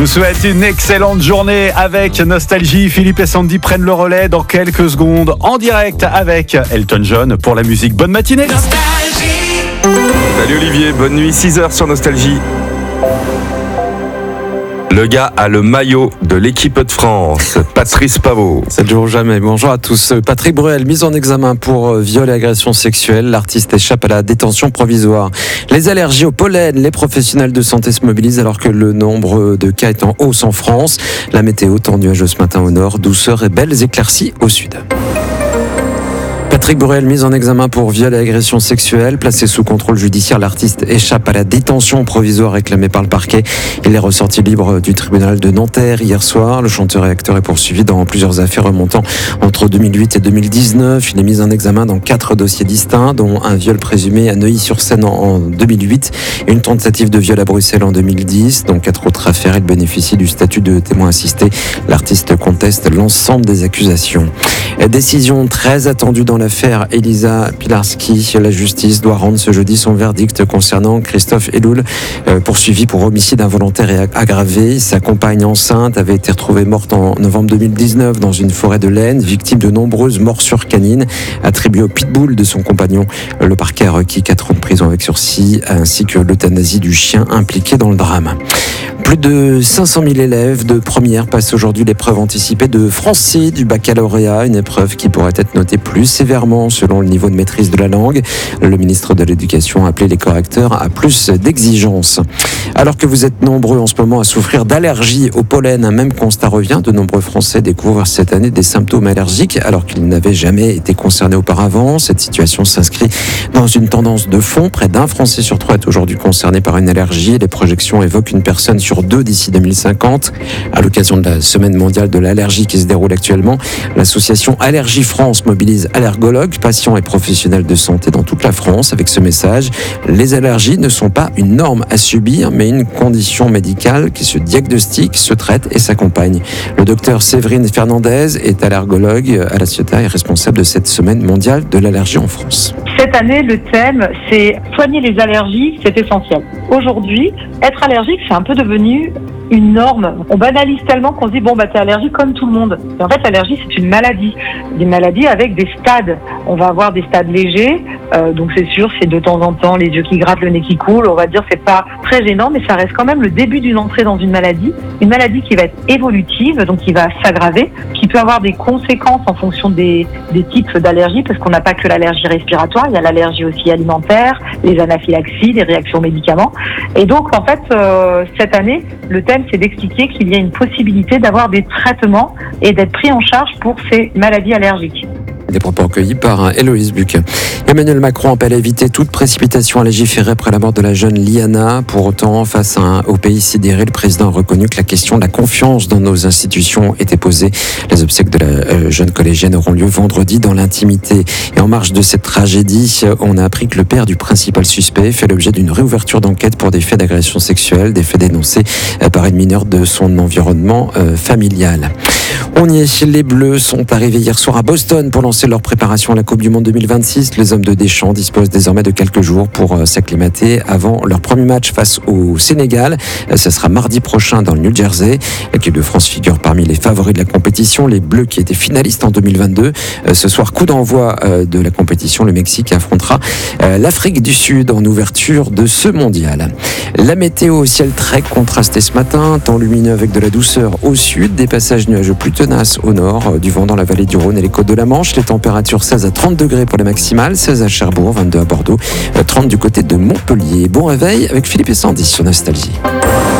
vous souhaite une excellente journée avec Nostalgie. Philippe et Sandy prennent le relais dans quelques secondes en direct avec Elton John pour la musique. Bonne matinée. Salut Olivier, bonne nuit, 6h sur Nostalgie. Le gars a le maillot de l'équipe de France, Patrice Pavot. C'est le jour jamais. Bonjour à tous. Patrick Bruel, mis en examen pour viol et agression sexuelle. L'artiste échappe à la détention provisoire. Les allergies au pollen, les professionnels de santé se mobilisent alors que le nombre de cas est en hausse en France. La météo, temps nuageux ce matin au nord, douceur et belles éclaircies au sud. Patrick Bruel, mis en examen pour viol et agression sexuelle. Placé sous contrôle judiciaire, l'artiste échappe à la détention provisoire réclamée par le parquet. Il est ressorti libre du tribunal de Nanterre hier soir. Le chanteur et acteur est poursuivi dans plusieurs affaires remontant entre 2008 et 2019. Il est mis en examen dans 4 dossiers distincts, dont un viol présumé à Neuilly-sur-Seine en 2008 et une tentative de viol à Bruxelles en 2010. Dans 4 autres affaires, il bénéficie du statut de témoin assisté. L'artiste conteste l'ensemble des accusations. Décision très attendue dans l'affaire Elisa Pilarski. La justice doit rendre ce jeudi son verdict concernant Christophe Eloul, poursuivi pour homicide involontaire et aggravé. Sa compagne enceinte avait été retrouvée morte en novembre 2019 dans une forêt de l'Aisne, victime de nombreuses morsures canines attribuées au pitbull de son compagnon. Le parquet a requis 4 ans de prison avec sursis ainsi que l'euthanasie du chien impliqué dans le drame. Plus de 500 000 élèves de première passent aujourd'hui l'épreuve anticipée de français du baccalauréat, une épreuve qui pourrait être notée plus sévèrement selon le niveau de maîtrise de la langue. Le ministre de l'Éducation a appelé les correcteurs à plus d'exigences. Alors que vous êtes nombreux en ce moment à souffrir d'allergies au pollen, un même constat revient. De nombreux Français découvrent cette année des symptômes allergiques alors qu'ils n'avaient jamais été concernés auparavant. Cette situation s'inscrit dans une tendance de fond. Près d'un Français sur 3 est aujourd'hui concerné par une allergie. Les projections évoquent une personne sur 2 d'ici 2050. À l'occasion de la semaine mondiale de l'allergie qui se déroule actuellement, l'association Allergie France mobilise allergologues, patients et professionnels de santé dans toute la France avec ce message: les allergies ne sont pas une norme à subir, mais une condition médicale qui se diagnostique, se traite et s'accompagne. Le docteur Séverine Fernandez est allergologue à La Ciotat et responsable de cette semaine mondiale de l'allergie en France. Cette année, le thème, c'est soigner les allergies, c'est essentiel. Aujourd'hui, être allergique, c'est un peu devenu une norme. On banalise tellement qu'on se dit, t'es allergique comme tout le monde. Et en fait, l'allergie, c'est une maladie. Des maladies avec des stades. On va avoir des stades légers, donc c'est sûr, c'est de temps en temps les yeux qui grattent, le nez qui coule. On va dire, c'est pas très gênant, mais ça reste quand même le début d'une entrée dans une maladie qui va être évolutive, donc qui va s'aggraver, qui peut avoir des conséquences en fonction des types d'allergies, parce qu'on n'a pas que l'allergie respiratoire, il y a l'allergie aussi alimentaire, les anaphylaxies, les réactions aux médicaments. Et donc, en fait, cette année, le thème, c'est d'expliquer qu'il y a une possibilité d'avoir des traitements et d'être pris en charge pour ces maladies allergiques. Des propos recueillis par Héloïse Buc. Emmanuel Macron appelle à éviter toute précipitation à légiférer après la mort de la jeune Liana. Pour autant, face au pays sidéré, le président a reconnu que la question de la confiance dans nos institutions était posée. Les obsèques de la jeune collégienne auront lieu vendredi dans l'intimité. Et en marge de cette tragédie, on a appris que le père du principal suspect fait l'objet d'une réouverture d'enquête pour des faits d'agression sexuelle, des faits dénoncés par une mineure de son environnement familial. On y est, les Bleus sont arrivés hier soir à Boston pour lancer leur préparation à la Coupe du Monde 2026. Les hommes de Deschamps disposent désormais de quelques jours pour s'acclimater avant leur premier match face au Sénégal. Ce sera mardi prochain dans le New Jersey. L'équipe de France figure parmi les favoris de la compétition. Les Bleus qui étaient finalistes en 2022. Ce soir, coup d'envoi de la compétition. Le Mexique affrontera l'Afrique du Sud en ouverture de ce mondial. La météo au ciel très contrasté ce matin. Temps lumineux avec de la douceur au sud. Des passages nuageux plus tenaces au nord. Du vent dans la vallée du Rhône et les côtes de la Manche. Les températures 16 à 30 degrés pour les maximales. 16 à Cherbourg, 22 à Bordeaux, 30 du côté de Montpellier. Bon réveil avec Philippe et Sandy sur Nostalgie.